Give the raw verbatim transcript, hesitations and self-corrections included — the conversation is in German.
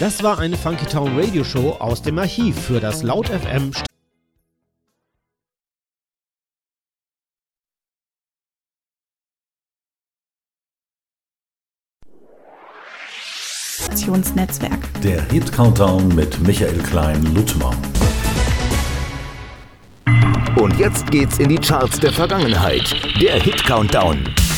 Das war eine Funky Town Radio Show aus dem Archiv für das Laut F M Netzwerk. Der Hit Countdown mit Michael Klein-Luttmann. Und jetzt geht's in die Charts der Vergangenheit. Der Hit Countdown.